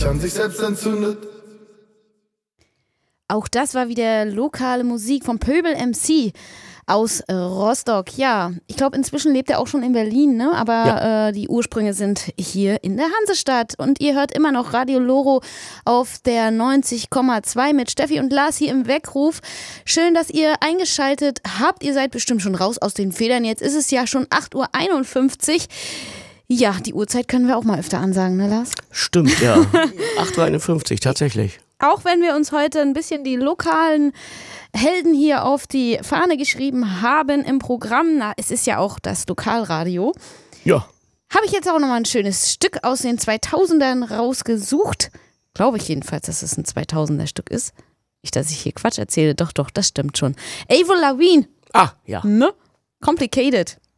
An sich selbst entzündet. Auch das war wieder lokale Musik vom Pöbel MC aus Rostock. Ja, ich glaube, inzwischen lebt er auch schon in Berlin, ne? Aber die Ursprünge sind hier in der Hansestadt. Und ihr hört immer noch Radio Loro auf der 90,2 mit Steffi und Lars hier im Weckruf. Schön, dass ihr eingeschaltet habt. Ihr seid bestimmt schon raus aus den Federn. Jetzt ist es ja schon 8:51 Uhr. Ja, die Uhrzeit können wir auch mal öfter ansagen, ne Lars? Stimmt, ja. 8:51 Uhr, tatsächlich. Auch wenn wir uns heute ein bisschen die lokalen Helden hier auf die Fahne geschrieben haben im Programm, na, es ist ja auch das Lokalradio, Ja. habe ich jetzt auch nochmal ein schönes Stück aus den 2000ern rausgesucht. Glaube ich jedenfalls, dass es ein 2000er Stück ist. Nicht, dass ich hier Quatsch erzähle. Doch, das stimmt schon. Avril Lavigne. Ah, ja. Ne? Complicated.